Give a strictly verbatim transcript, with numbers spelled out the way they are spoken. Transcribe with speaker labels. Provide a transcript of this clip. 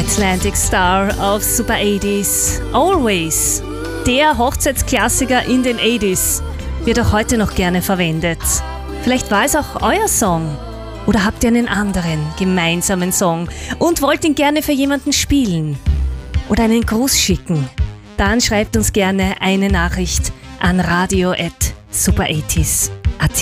Speaker 1: Atlantic Star auf Super achtziger. Always. Der Hochzeitsklassiker in den achtziger wird auch heute noch gerne verwendet. Vielleicht war es auch euer Song. Oder habt ihr einen anderen gemeinsamen Song und wollt ihn gerne für jemanden spielen? Oder einen Gruß schicken? Dann schreibt uns gerne eine Nachricht an radio at super achtziger.